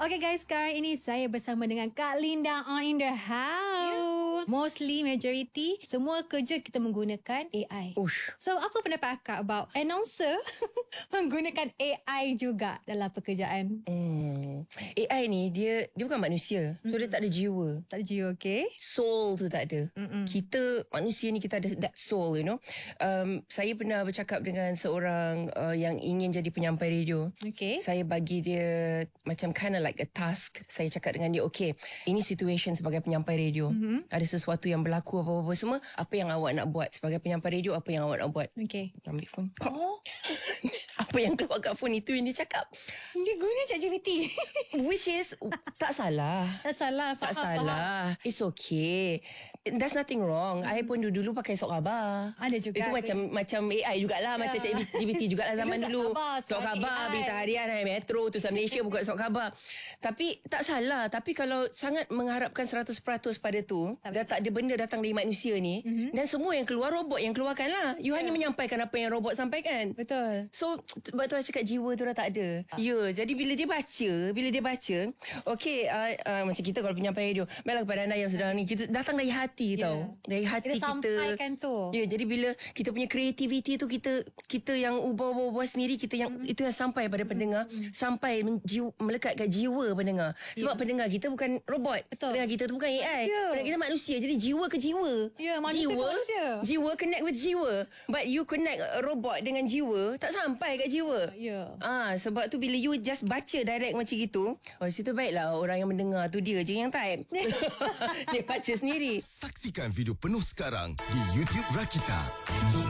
Okay guys, sekarang ini saya bersama dengan Kak Linda on in the house. Mostly, majority, semua kerja kita menggunakan AI. Ush. So, apa pendapat akak about announcer menggunakan AI juga dalam pekerjaan? AI ni dia bukan manusia. So dia tak ada jiwa. Tak ada jiwa, okay? Soul tu tak ada. Kita manusia ni kita ada that soul, you know. Saya pernah bercakap dengan seorang yang ingin jadi penyampai radio. Okay. Saya bagi dia macam kind of like a task. Saya cakap dengan dia, okay, ini situation sebagai penyampai radio. Ada sesuatu yang berlaku apa-apa semua. Apa yang awak nak buat sebagai penyampai radio? Apa yang awak nak buat? Okay. Ambil phone. Apa yang keluar kat phone itu yang dia cakap. Dia guna ChatGPT. Which is tak salah. Tak salah. Tak Faham. salah. It's okay. There's nothing wrong. I pun dulu pakai Sok Khabar. Ada juga. Itu macam AI jugalah. Macam ChatGPT jugalah zaman Itu dulu. Sok Khabar, Sok Khabar, AI. berita harian, Hai Metro, Tulisan Malaysia buka Sok Khabar. Tapi tak salah. Tapi kalau sangat mengharapkan 100% pada tu, dah tak ada benda datang dari manusia ni, dan semua yang keluar robot yang keluarkan lah. You hanya menyampaikan apa yang robot sampaikan. Betul. So sebab tu saya cakap jiwa tu dah tak ada. Jadi bila dia baca, okay, macam kita kalau penyampai radio, baiklah kepada anda yang sedang ni, kita datang dari hati tau. Dari hati Kita sampaikan tu. Jadi bila kita punya creativity tu, kita yang ubah-ubah sendiri, kita yang itu yang sampai pada pendengar, sampai melekat kat jiwa pendengar. Sebab pendengar kita bukan robot. Betul. Pendengar kita tu bukan AI. Pendengar kita manusia. Jadi jiwa ke jiwa. Manusia ke manusia. Jiwa connect with jiwa. But you connect robot dengan jiwa, tak sampai kat jiwa. Sebab tu bila you just baca direct macam gitu, situ baiklah orang yang mendengar tu dia je yang type. Dia baca sendiri. Saksikan video penuh sekarang di YouTube Rakita.